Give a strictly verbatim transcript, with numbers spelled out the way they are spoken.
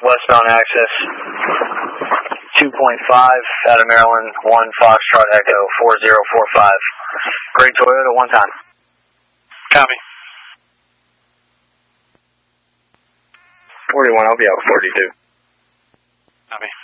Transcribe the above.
westbound access, two point five out of Maryland, one Foxtrot Echo four zero four five. Gray Toyota, one time. Copy. forty-one, I'll be out forty-two. Copy.